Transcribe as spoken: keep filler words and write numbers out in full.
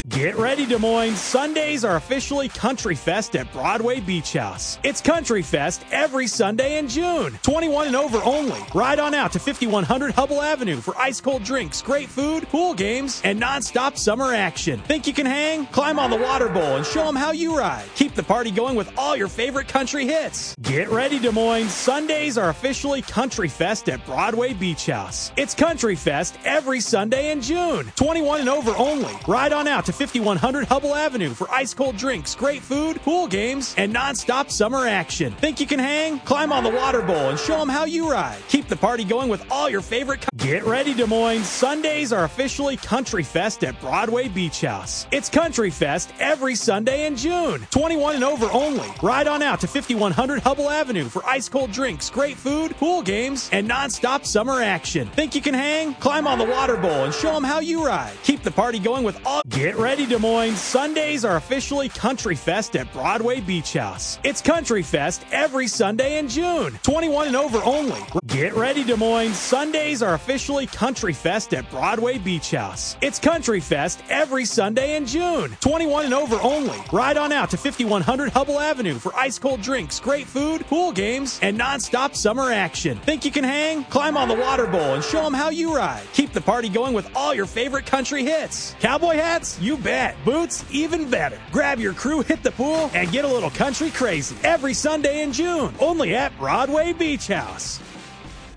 Get ready, Des Moines. Sundays are officially Country Fest at Broadway Beach House. It's Country Fest every Sunday in June. twenty-one and over only. Ride on out to fifty-one hundred Hubble Avenue for ice-cold drinks, great food, pool games, and non-stop summer action. Think you can hang? Climb on the water bowl and show them how you ride. Keep the party going with all your favorite country hits. Get ready, Des Moines. Sundays are officially Country Fest at Broadway Beach House. It's Country Fest every Sunday in June. twenty-one and over only. Ride on out to fifty-one hundred Hubble Avenue for ice-cold drinks, great food, pool games, and non-stop summer action. Think you can hang? Climb on the water bowl and show them how you ride. Keep the party going with all your favorite... Co- Get ready, Des Moines. Sundays are officially Country Fest at Broadway Beach House. It's Country Fest every Sunday in June. twenty-one and over only. Ride on out to fifty-one hundred Hubble Avenue for ice-cold drinks, great food, pool games, and non-stop summer action. Think you can hang? Climb on the water bowl and show them how you ride. Keep the party going with all... Get ready, Des Moines. Sundays are officially Country Fest at Broadway Beach House. It's Country Fest every Sunday in June. twenty-one and over only. Get ready, Des Moines. Sundays are officially Country Fest at Broadway Beach House. It's Country Fest every Sunday in June. twenty-one and over only. Ride on out to fifty-one hundred Hubble Avenue for ice-cold drinks, great food, pool games, and non-stop summer action. Think you can hang? Climb on the water bowl and show them how you ride. Keep the party going with all your favorite country hits. Cowboy hats? You bet. Boots? Even better. Grab your crew, hit the pool, and get a little country crazy. Every Sunday in June, only at Broadway Beach House.